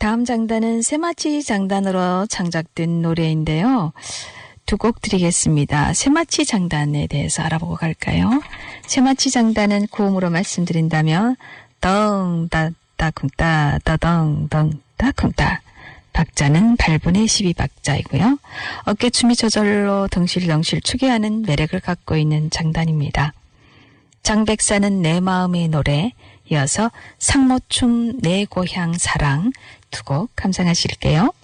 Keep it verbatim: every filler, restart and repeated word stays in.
다음 장단은 세마치 장단으로 창작된 노래인데요. 두 곡 드리겠습니다. 세마치 장단에 대해서 알아보고 갈까요? 세마치 장단은 고음으로 말씀드린다면 덩, 따, 따, 쿵, 따, 따, 덩, 덩, 따, 쿵, 따. 박자는 팔분의 십이 박자이고요. 어깨춤이 저절로 덩실덩실 추게 하는 매력을 갖고 있는 장단입니다. 장백사는 내 마음의 노래, 이어서 상모춤 내 고향 사랑 두 곡 감상하실게요.